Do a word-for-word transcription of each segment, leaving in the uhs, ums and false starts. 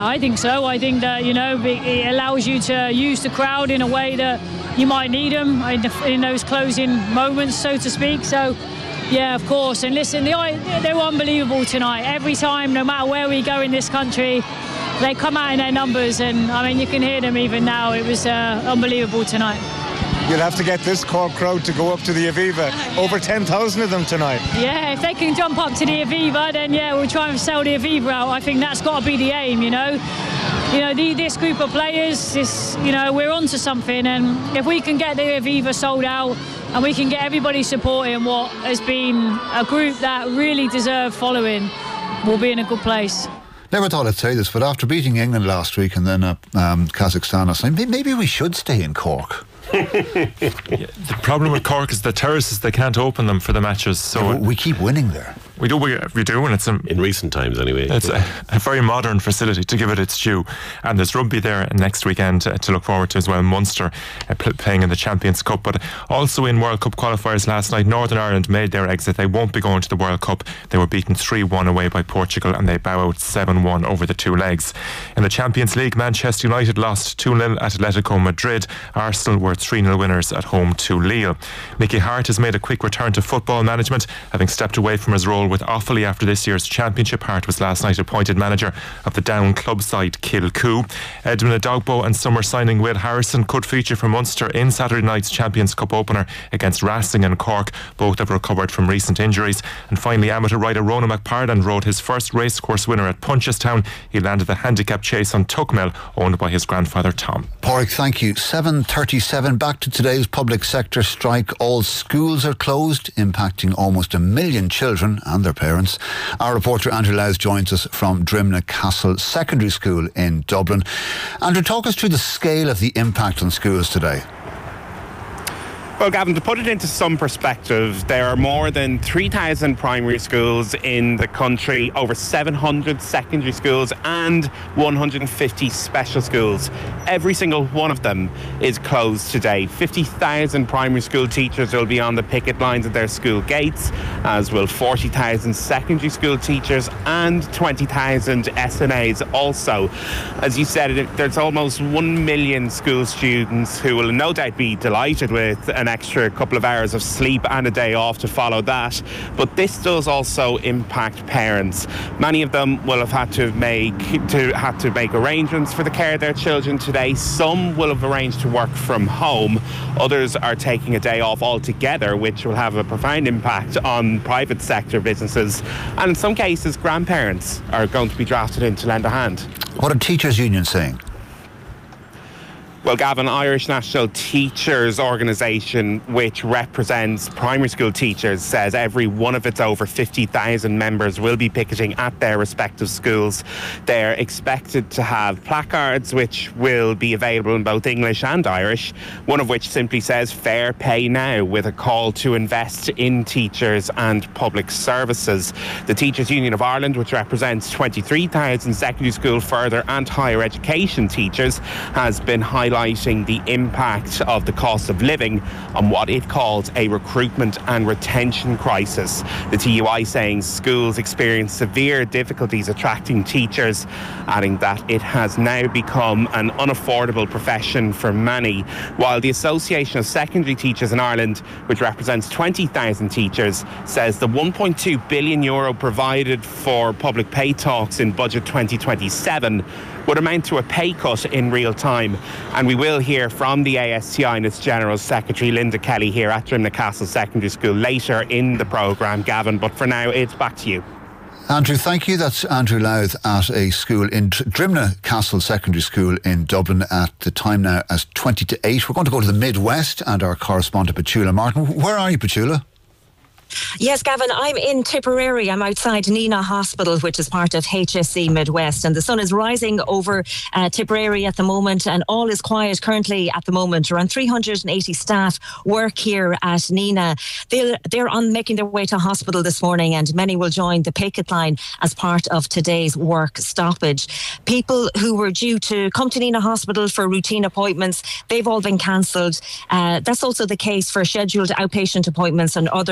I think so. I think that, you know, it allows you to use the crowd in a way that you might need them in, the, in those closing moments, so to speak. So, yeah, of course. And listen, they, they were unbelievable tonight. Every time, no matter where we go in this country, they come out in their numbers. And, I mean, you can hear them even now. It was uh, unbelievable tonight. You'll have to get this Cork crowd to go up to the Aviva. Over ten thousand of them tonight. Yeah, if they can jump up to the Aviva, then yeah, we'll try and sell the Aviva out. I think that's got to be the aim, you know. You know, the, this group of players, this, you know, we're onto something, and if we can get the Aviva sold out and we can get everybody supporting what has been a group that really deserve following, we'll be in a good place. Never thought I'd say this, but after beating England last week and then uh, um, Kazakhstan last night, maybe we should stay in Cork. Yeah, the problem with Cork is the terraces, they can't open them for the matches. So yeah, we keep winning there. We do, we, we do, and it's a, in recent times anyway. It's a, a very modern facility, to give it its due. And there's rugby there next weekend uh, to look forward to as well. Munster uh, pl- playing in the Champions Cup, but also in World Cup qualifiers last night, Northern Ireland made their exit. They won't be going to the World Cup. They were beaten three one away by Portugal, and they bow out seven one over the two legs. In the Champions League, Manchester United lost two nil at Atletico Madrid. Arsenal were three nil winners at home to Lille. Mickey Hart has made a quick return to football management, having stepped away from his role with Offaly after this year's championship. Hart was last night appointed manager of the Down club side Kilcoo. Edmund Adogbo and summer signing Will Harrison could feature for Munster in Saturday night's Champions Cup opener against Racing and Cork. Both have recovered from recent injuries. And finally, amateur rider Rona McParland rode his first racecourse winner at Punchestown. He landed the handicap chase on Tuckmill, owned by his grandfather Tom. Pádraig, thank you. seven thirty-seven, back to today's public sector strike. All schools are closed, impacting almost a million children and their parents. Our reporter Andrew Lowes joins us from Drimna Castle Secondary School in Dublin. Andrew, talk us through the scale of the impact on schools today. Well, Gavin, to put it into some perspective, there are more than three thousand primary schools in the country, over seven hundred secondary schools and one hundred fifty special schools. Every single one of them is closed today. fifty thousand primary school teachers will be on the picket lines at their school gates, as will forty thousand secondary school teachers and twenty thousand S N As also. As you said, there's almost one million school students who will no doubt be delighted with an extra couple of hours of sleep and a day off to follow that. But this does also impact parents. Many of them will have had to make to had to make arrangements for the care of their children today. Some will have arranged to work from home. Others are taking a day off altogether, which will have a profound impact on private sector businesses. And in some cases, grandparents are going to be drafted in to lend a hand. What are teachers' unions saying? Well, Gavin, Irish National Teachers Organisation, which represents primary school teachers, says every one of its over fifty thousand members will be picketing at their respective schools. They're expected to have placards which will be available in both English and Irish, one of which simply says fair pay now, with a call to invest in teachers and public services. The Teachers Union of Ireland, which represents twenty-three thousand secondary school, further and higher education teachers, has been highlighting highlighting the impact of the cost of living on what it calls a recruitment and retention crisis. The T U I saying schools experience severe difficulties attracting teachers, adding that it has now become an unaffordable profession for many. While the Association of Secondary Teachers in Ireland, which represents twenty thousand teachers, says the one point two billion euro provided for public pay talks in budget twenty twenty-seven would amount to a pay cut in real time. And we will hear from the A S T I and its General Secretary Linda Kelly here at Drimna Castle Secondary School later in the programme, Gavin. But for now, it's back to you. Andrew, thank you. That's Andrew Louth at a school in Drimna Castle Secondary School in Dublin at the time now as twenty to eight. We're going to go to the Midwest and our correspondent Petula Martin. Where are you, Petula? Yes, Gavin, I'm in Tipperary. I'm outside Nina Hospital, which is part of H S C Midwest, and the sun is rising over uh, Tipperary at the moment, and all is quiet currently at the moment. Around three hundred eighty staff work here at Nina. They're, they're on making their way to hospital this morning, and many will join the picket line as part of today's work stoppage. People who were due to come to Nina Hospital for routine appointments, they've all been cancelled. Uh, that's also the case for scheduled outpatient appointments and other non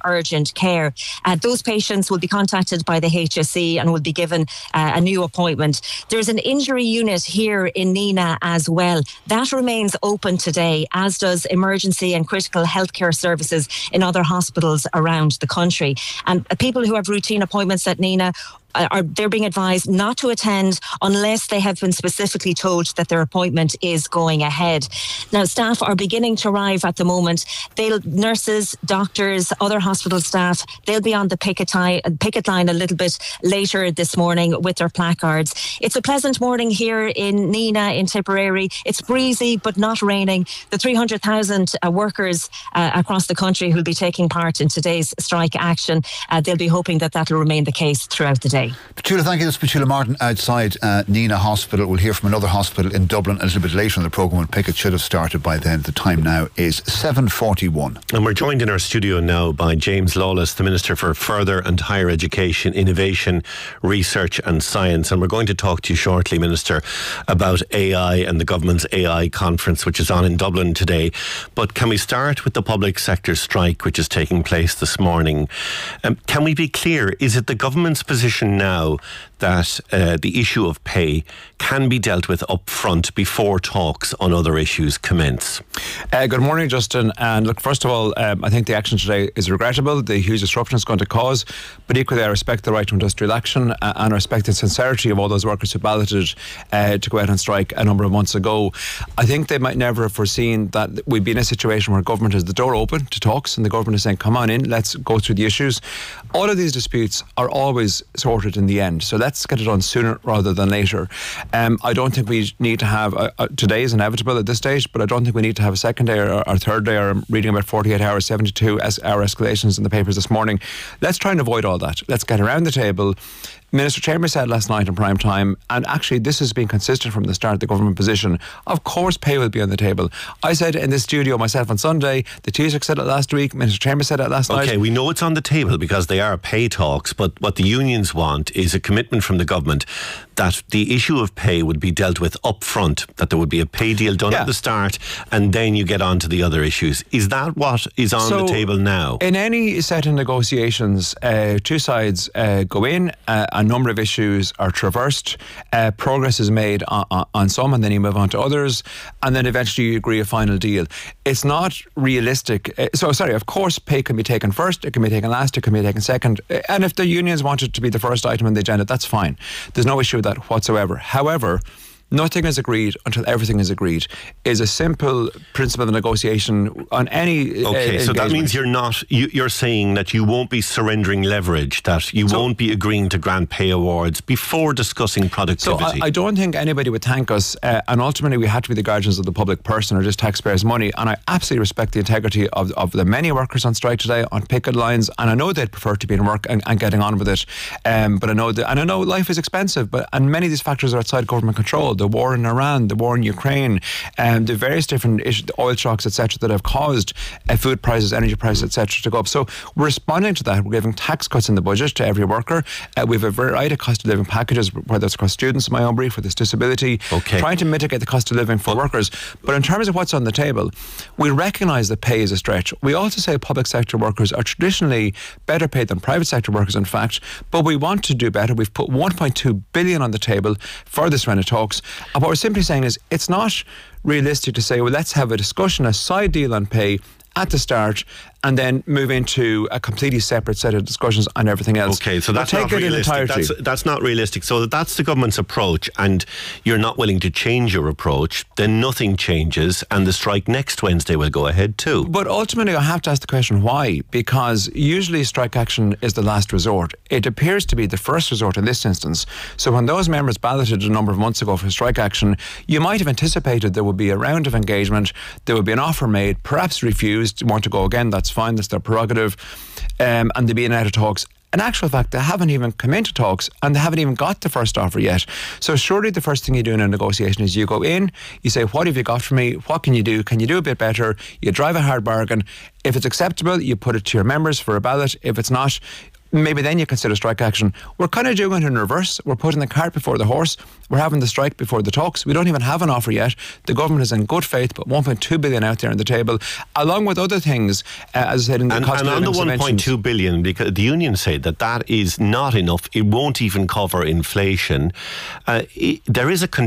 urgent care. Uh, those patients will be contacted by the H S E and will be given uh, a new appointment. There's an injury unit here in Nenagh as well. That remains open today, as does emergency and critical healthcare services in other hospitals around the country. And people who have routine appointments at Nenagh are they're being advised not to attend unless they have been specifically told that their appointment is going ahead. Now, staff are beginning to arrive at the moment. They'll nurses, doctors, other hospital staff, they'll be on the picket, tie, picket line a little bit later this morning with their placards. It's a pleasant morning here in Nenagh, in Tipperary. It's breezy but not raining. The three hundred thousand uh, workers uh, across the country who'll be taking part in today's strike action, uh, they'll be hoping that that will remain the case throughout the day. Petula, thank you. This is Petula Martin outside uh, Nenagh Hospital. We'll hear from another hospital in Dublin a little bit later in the programme when picket should have started by then. The time now is seven forty-one. And we're joined in our studio now by James Lawless, the Minister for Further and Higher Education, Innovation, Research and Science. And we're going to talk to you shortly, Minister, about A I and the government's A I conference, which is on in Dublin today. But can we start with the public sector strike, which is taking place this morning? Um, can we be clear, is it the government's position now that uh, the issue of pay can be dealt with up front before talks on other issues commence? Uh, good morning, Justin. And look, first of all, um, I think the action today is regrettable. The huge disruption it's going to cause. But equally, I respect the right to industrial action uh, and I respect the sincerity of all those workers who balloted uh, to go out on strike a number of months ago. I think they might never have foreseen that we'd be in a situation where government has the door open to talks and the government is saying, come on in, let's go through the issues. All of these disputes are always sorted in the end. So let's get it done sooner rather than later. Um, I don't think we need to have, a, a, today is inevitable at this stage, but I don't think we need to have a second day or, or third day, or I'm reading about forty-eight hours, seventy-two hour escalations in the papers this morning. Let's try and avoid all that. Let's get around the table. Minister Chambers said last night in prime time, and actually this has been consistent from the start, the government position, of course pay will be on the table. I said in this studio myself on Sunday, the Taoiseach said it last week, Minister Chambers said it last okay, night. Okay, we know it's on the table because they are pay talks, but what the unions want is a commitment from the government that the issue of pay would be dealt with up front, that there would be a pay deal done yeah. at the start and then you get on to the other issues. Is that what is on so, the table now? In any set of negotiations, uh, two sides uh, go in, uh, a number of issues are traversed, uh, progress is made on, on, on some and then you move on to others and then eventually you agree a final deal. It's not realistic. Uh, so sorry, of course pay can be taken first, it can be taken last, it can be taken second, uh, and if the unions want it to be the first item on the agenda, that's fine. There's no issue with that whatsoever. However, nothing is agreed until everything is agreed is a simple principle of negotiation on any okay uh, so that means you're not you, you're saying that you won't be surrendering leverage, that you so, won't be agreeing to grant pay awards before discussing productivity. So I, I don't think anybody would thank us uh, and ultimately we have to be the guardians of the public person or just taxpayers' money, and I absolutely respect the integrity of, of the many workers on strike today on picket lines, and I know they'd prefer to be in work and, and getting on with it, um, but I know that, and I know life is expensive, but and many of these factors are outside government control. The war in Iran, the war in Ukraine, and um, the various different issues, the oil shocks, et cetera, that have caused uh, food prices, energy prices, et cetera, to go up. So we're responding to that. We're giving tax cuts in the budget to every worker. Uh, we have a variety of cost of living packages, whether it's across students, in my own brief, whether it's disability, okay. trying to mitigate the cost of living for workers. But in terms of what's on the table, we recognise that pay is a stretch. We also say public sector workers are traditionally better paid than private sector workers, in fact, but we want to do better. We've put one point two billion on the table for this round of talks. And what we're simply saying is it's not realistic to say, well, let's have a discussion, a side deal on pay at the start and then move into a completely separate set of discussions on everything else. Okay, so that's not realistic. That's, that's not realistic. So that's the government's approach and you're not willing to change your approach, then nothing changes and the strike next Wednesday will go ahead too. But ultimately I have to ask the question why, because usually strike action is the last resort. It appears to be the first resort in this instance. So when those members balloted a number of months ago for strike action, you might have anticipated there would be a round of engagement, there would be an offer made, perhaps refused, want to go again, that's fine, that's their prerogative, um, and they'd be in out of talks. In actual fact, they haven't even come into talks and they haven't even got the first offer yet. So surely the first thing you do in a negotiation is you go in, you say, what have you got for me? What can you do? Can you do a bit better? You drive a hard bargain. If it's acceptable, you put it to your members for a ballot. If it's not, maybe then you consider strike action. We're kind of doing it in reverse. We're putting the cart before the horse. We're having the strike before the talks. We don't even have an offer yet. The government is in good faith, but one point two billion out there on the table, along with other things, uh, as I said, in the and, cost and of on the living one point two billion, because the unions say that that is not enough. It won't even cover inflation. Uh, it, there is a